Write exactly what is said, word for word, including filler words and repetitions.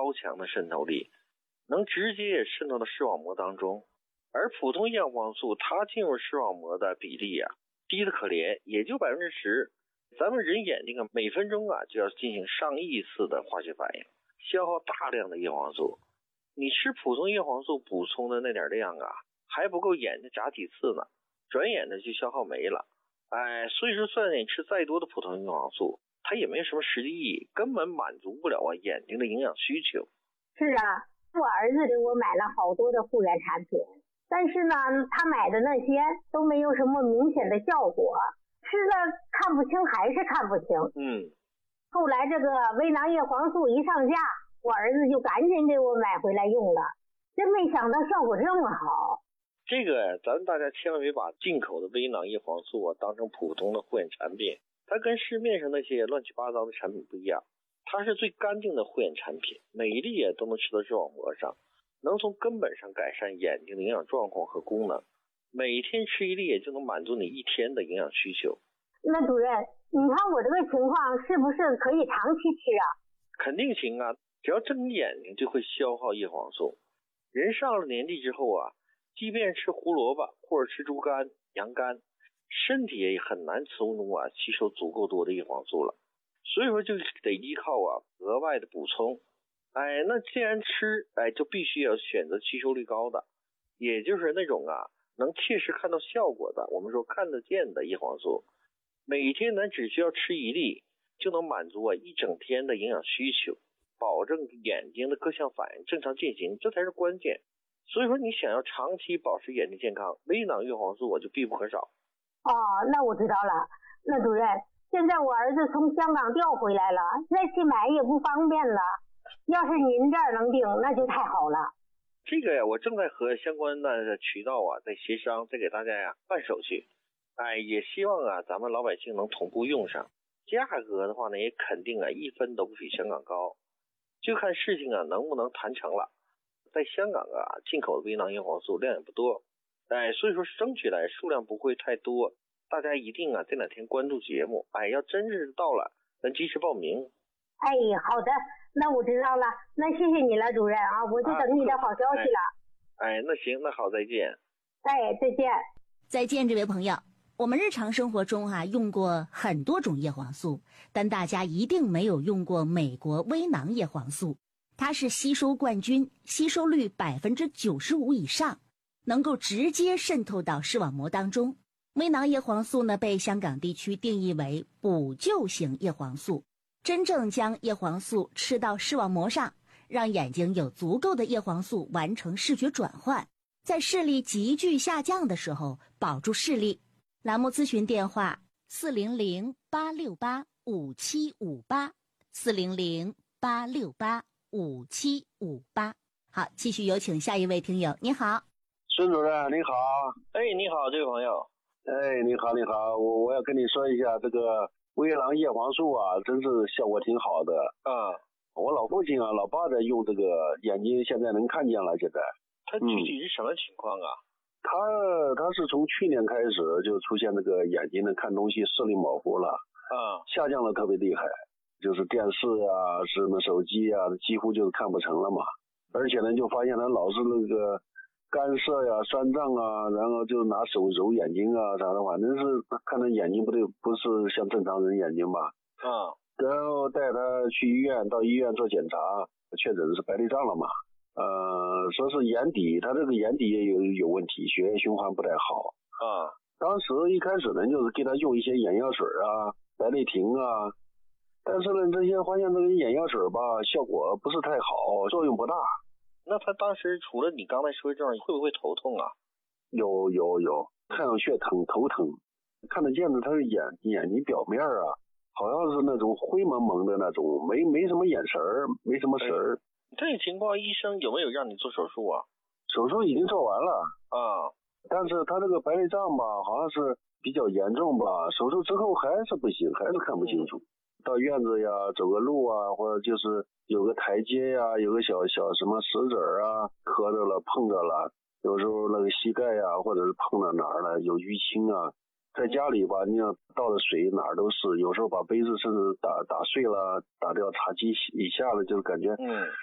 超强的渗透力，能直接渗透到视网膜当中。而普通叶黄素它进入视网膜的比例啊低得可怜，也就百分之十。咱们人眼睛啊每分钟啊就要进行上亿次的化学反应，消耗大量的叶黄素。你吃普通叶黄素补充的那点量啊还不够眼睛眨几次呢，转眼的就消耗没了。哎，所以说算你吃再多的普通叶黄素，它也没有什么实际意义，根本满足不了啊眼睛的营养需求。 是啊，我儿子给我买了好多的护眼产品，但是呢他买的那些都没有什么明显的效果，吃了看不清还是看不清。 嗯， 后来这个微囊叶黄素一上架，我儿子就赶紧给我买回来用了，真没想到效果这么好。 这个咱们大家千万别把进口的微囊叶黄素啊当成普通的护眼产品，它跟市面上那些乱七八糟的产品不一样，它是最干净的护眼产品，每一粒都能吃到视网膜上，能从根本上改善眼睛的营养状况和功能，每天吃一粒就能满足你一天的营养需求。 那主任，你看我这个情况是不是可以长期吃啊？ 肯定行啊，只要睁眼睛就会消耗叶黄素。人上了年纪之后啊，即便吃胡萝卜或者吃猪肝、羊肝，身体也很难从中啊吸收足够多的叶黄素了，所以说就得依靠啊额外的补充。哎，那既然吃，哎，就必须要选择吸收率高的，也就是那种啊能切实看到效果的，我们说看得见的叶黄素。每天咱只需要吃一粒，就能满足啊一整天的营养需求，保证眼睛的各项反应正常进行，这才是关键。所以说你想要长期保持眼睛健康，微囊叶黄素我就必不可少。 哦，那我知道了。那主任，现在我儿子从香港调回来了，再去买也不方便了，要是您这儿能订那就太好了。 这个呀，我正在和相关的渠道啊在协商，再给大家呀办手续。哎，也希望啊咱们老百姓能同步用上。价格的话呢，也肯定啊一分都不比香港高，就看事情啊能不能谈成了。在香港啊进口的微囊叶黄素量也不多，哎，所以说争取来数量不会太多。大家一定啊这两天关注节目，哎，要真是到了咱及时报名。 哎，好的，那我知道了，那谢谢你了主任啊，我就等你的好消息了。 哎，哎那行，那好，再见。 哎，再见。 再见，这位朋友。我们日常生活中啊用过很多种叶黄素，但大家一定没有用过美国微囊叶黄素。它是吸收冠军，吸收率 百分之九十五 以上，能够直接渗透到视网膜当中。微囊叶黄素呢被香港地区定义为补救型叶黄素，真正将叶黄素吃到视网膜上，让眼睛有足够的叶黄素完成视觉转换，在视力急剧下降的时候保住视力。栏目咨询电话四零零八六八五七五八 四零零八六八五七五八。好，继续有请下一位听友。你好， 孙主任你好。 哎，你好，这位朋友。 哎，你好你好，我我要跟你说一下，这个微囊叶黄素啊，真是效果挺好的啊。 我老父亲啊老爸在用这个，眼睛现在能看见了。现在他具体是什么情况啊？ 嗯他他是从去年开始就出现那个眼睛的看东西视力模糊了， 啊， 下降了特别厉害，就是电视啊什么手机啊几乎就是看不成了嘛。而且呢就发现他老是那个干涩呀酸胀啊，然后就拿手揉眼睛啊啥的，反正是看他眼睛不对，不是像正常人眼睛吧。 啊， 然后带他去医院，到医院做检查，确诊是白内障了嘛。呃，说是眼底，他这个眼底也有有问题，血液循环不太好啊。 当时一开始呢，就是给他用一些眼药水啊、白内停啊，但是呢，这些发现这个眼药水吧，效果不是太好，作用不大。 那他当时除了你刚才说这种，会不会头痛啊？ 有有有，看上去疼，头疼，看得见的他的眼眼睛表面啊，好像是那种灰蒙蒙的那种，没没什么眼神儿，没什么神儿。 这种情况医生有没有让你做手术啊？ 手术已经做完了啊， 但是他这个白内障吧好像是比较严重吧，手术之后还是不行，还是看不清楚。嗯、到院子呀走个路啊，或者就是有个台阶呀，有个小小什么石子啊磕着了碰着了，有时候那个膝盖呀或者是碰到哪儿了有淤青啊。在家里吧，你要倒的水哪儿都是，有时候把杯子甚至打打碎了，打掉茶几以下了，就是感觉嗯